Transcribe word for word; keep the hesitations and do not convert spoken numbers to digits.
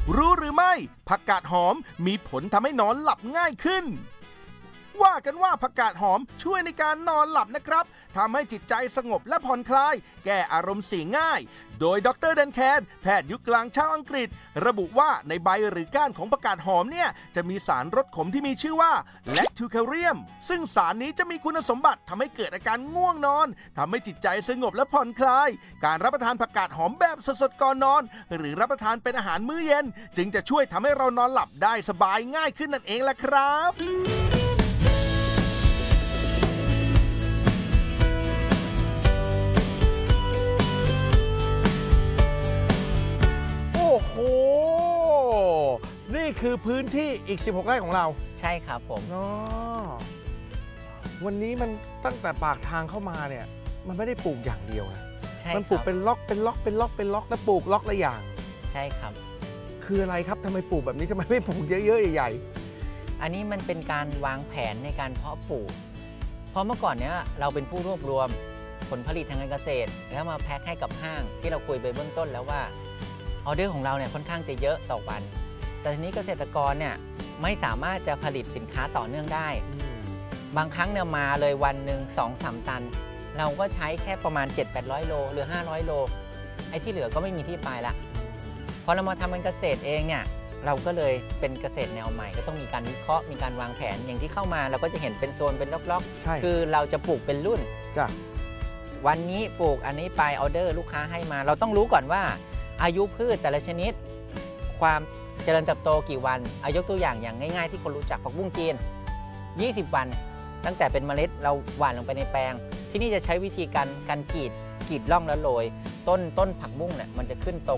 รู้หรือไม่ผักกาดหอมมีผลทำให้นอนหลับง่ายขึ้นว่ากันว่าผักกาดหอมช่วยในการนอนหลับนะครับทำให้จิตใจสงบและผ่อนคลายแก้อารมณ์เสียง่ายโดยดรดันแคนแพทย์ยุคกลางชาวอังกฤษระบุว่าในใบหรือก้านของผักกาดหอมเนี่ยจะมีสารรสขมที่มีชื่อว่าแลคทูแคเรียมซึ่งสารนี้จะมีคุณสมบัติทำให้เกิดอาการง่วงนอนทำให้จิตใจสงบและผ่อนคลายการรับประทานผักกาดหอมแบบสดๆก่อนนอนหรือรับประทานเป็นอาหารมื้อเย็นจึงจะช่วยทำให้เรานอนหลับได้สบายง่ายขึ้นนั่นเองล่ะครับโอ้โหนี่คือพื้นที่อีกสิบหกไร่ของเราใช่ครับผมอ๋อวันนี้มันตั้งแต่ปากทางเข้ามาเนี่ยมันไม่ได้ปลูกอย่างเดียวนะมันปลูกเป็นล็อกเป็นล็อกเป็นล็อกเป็นล็อกแล้วปลูกล็อกละอย่างใช่ครับคืออะไรครับทำไมปลูกแบบนี้ทำไมไม่ปลูกเยอะๆใหญ่ๆอันนี้มันเป็นการวางแผนในการเพาะปลูกเพราะเมื่อก่อนเนี้ยเราเป็นผู้รวบรวมผลผลิตทางการเกษตรแล้วมาแพ็คให้กับห้างที่เราคุยไปเบื้องต้นแล้วว่าออเดอร์ของเราเนี่ยค่อนข้างจะเยอะต่อวันแต่ทีนี้เกษตรกรเนี่ยไม่สามารถจะผลิตสินค้าต่อเนื่องได้บางครั้งเนี่ยมาเลยวันหนึ่ง สองถึงสาม ตันเราก็ใช้แค่ประมาณ เจ็ดถึงแปดร้อย โลหรือห้าร้อยโลไอ้ที่เหลือก็ไม่มีที่ไปละพอเรามาทำเป็นเกษตรเองเนี่ยเราก็เลยเป็นเกษตรแนวใหม่ก็ต้องมีการวิเคราะห์มีการวางแผนอย่างที่เข้ามาเราก็จะเห็นเป็นโซนเป็นล็อกๆคือเราจะปลูกเป็นรุ่นจ้ะวันนี้ปลูกอันนี้ไปออเดอร์ลูกค้าให้มาเราต้องรู้ก่อนว่าอายุพืชแต่ละชนิดความเจริญเติบโตกี่วันเอายกตัวอย่างอย่างง่ายๆที่คนรู้จักผักบุ้งจีนยี่สิบวันตั้งแต่เป็นเมล็ดเราหว่านลงไปในแปลงที่นี่จะใช้วิธีการการกรีดกรีดร่องแล้วโรยต้นต้นผักบุ้งเนี่ยมันจะขึ้นตรง